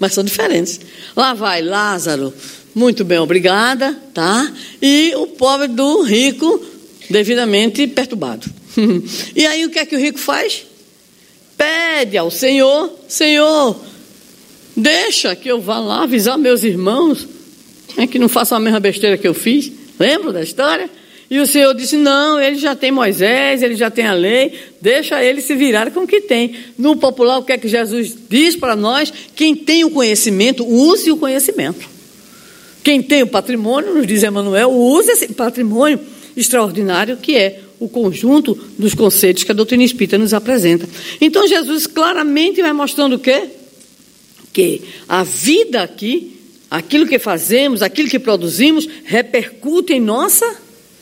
mas são diferentes. Lá vai Lázaro, muito bem, obrigada, tá? E o pobre do rico, devidamente perturbado. E aí o que é que o rico faz? Pede ao Senhor: Senhor, deixa que eu vá lá avisar meus irmãos, que não façam a mesma besteira que eu fiz. Lembra da história? E o Senhor disse: não, ele já tem Moisés, ele já tem a lei, deixa ele se virar com o que tem. No popular, o que é que Jesus diz para nós? Quem tem o conhecimento, use o conhecimento. Quem tem o patrimônio, nos diz Emmanuel, use esse patrimônio extraordinário que é o conjunto dos conceitos que a doutrina espírita nos apresenta. Então Jesus claramente vai mostrando o quê? Que a vida aqui, aquilo que fazemos, aquilo que produzimos, repercute em nossa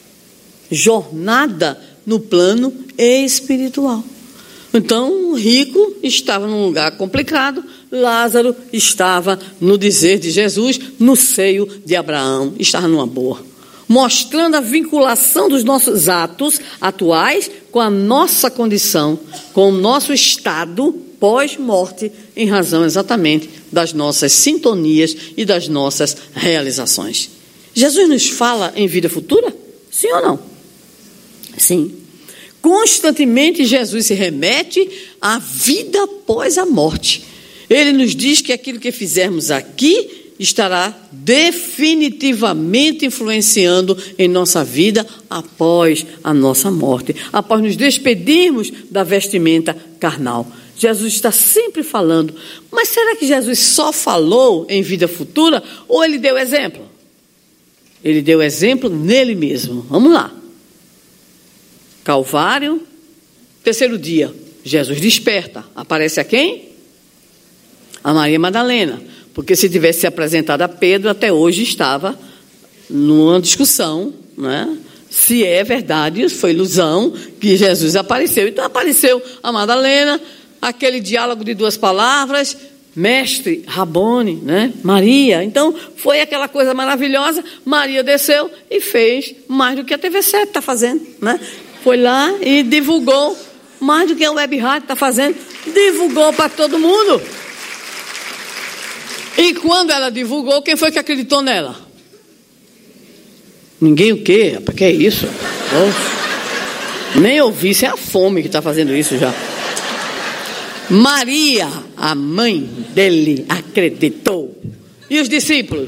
jornada no plano espiritual. Então o rico estava num lugar complicado, Lázaro estava, no dizer de Jesus, no seio de Abraão, estava numa boa, mostrando a vinculação dos nossos atos atuais com a nossa condição, com o nosso estado pós-morte, em razão exatamente das nossas sintonias e das nossas realizações. Jesus nos fala em vida futura? Sim ou não? Sim. Constantemente Jesus se remete à vida após a morte. Ele nos diz que aquilo que fizermos aqui estará definitivamente influenciando em nossa vida após a nossa morte, após nos despedirmos da vestimenta carnal. Jesus está sempre falando, mas será que Jesus só falou em vida futura ou ele deu exemplo? Ele deu exemplo nele mesmo. Vamos lá. Calvário, terceiro dia, Jesus desperta. Aparece a quem? A Maria Madalena. Porque se tivesse se apresentado a Pedro, até hoje estava numa discussão, né? Se é verdade, foi ilusão que Jesus apareceu. Então apareceu a Madalena, aquele diálogo de duas palavras, mestre, Rabone, né? Maria. Então foi aquela coisa maravilhosa. Maria desceu e fez mais do que a TV7 está fazendo, né? Foi lá e divulgou mais do que a Web Rádio está fazendo, divulgou para todo mundo. E quando ela divulgou, quem foi que acreditou nela? Ninguém o quê? Para que é isso? Oh. Nem ouvi, isso é a fome que está fazendo isso já. Maria, a mãe dele, acreditou. E os discípulos?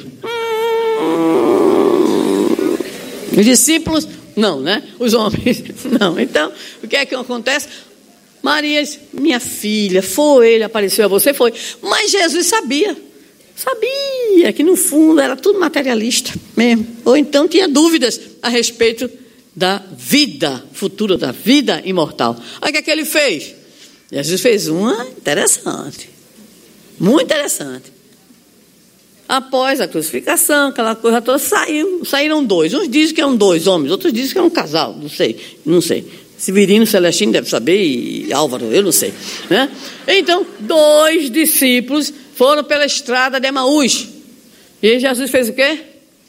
Os discípulos, não, né? Os homens, não. Então, o que é que acontece? Maria disse: minha filha, foi, ele apareceu a você, foi. Mas Jesus sabia que no fundo era tudo materialista mesmo. Ou então tinha dúvidas a respeito da vida futura, da vida imortal. Aí o que é que ele fez? Jesus fez uma interessante, muito interessante. Após a crucificação, aquela coisa toda, saíram dois. Uns dizem que eram dois homens, outros dizem que é um casal, não sei. Severino Celestino deve saber, e Álvaro, eu não sei, né? Então, dois discípulos foram pela estrada de Emaús. E Jesus fez o quê?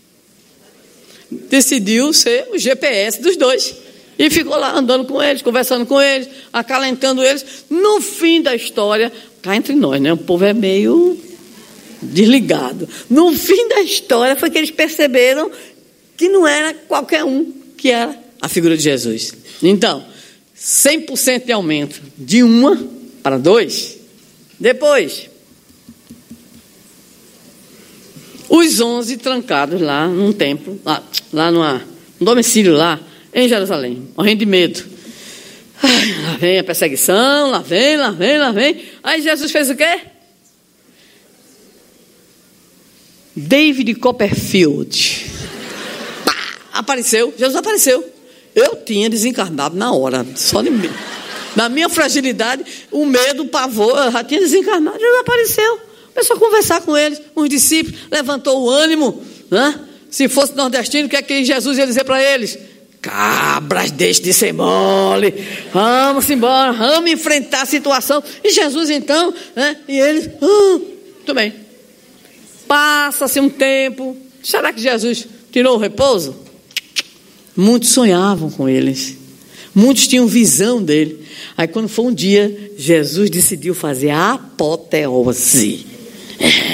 Decidiu ser o GPS dos dois. E ficou lá andando com eles, conversando com eles, acalentando eles. No fim da história, cá entre nós, né? O povo é meio desligado. No fim da história foi que eles perceberam que não era qualquer um que era a figura de Jesus. Então, 100% de aumento de uma para dois. Depois, os 11 trancados lá num templo, lá num domicílio lá em Jerusalém, morrendo de medo. Lá vem a perseguição, lá vem. Aí Jesus fez o quê? David Copperfield. Pá, apareceu, Jesus apareceu. Eu tinha desencarnado na hora, só de medo. Na minha fragilidade, o medo, o pavor, eu já tinha desencarnado, Jesus apareceu. Começou a conversar com eles, os discípulos, levantou o ânimo, né? Se fosse nordestino, o que é que Jesus ia dizer para eles? Cabras, deixe de ser mole, vamos embora, vamos enfrentar a situação. E Jesus então, né? E eles, muito bem. Passa-se um tempo, será que Jesus tirou o repouso? Muitos sonhavam com eles, muitos tinham visão dele. Aí quando foi um dia, Jesus decidiu fazer a apoteose.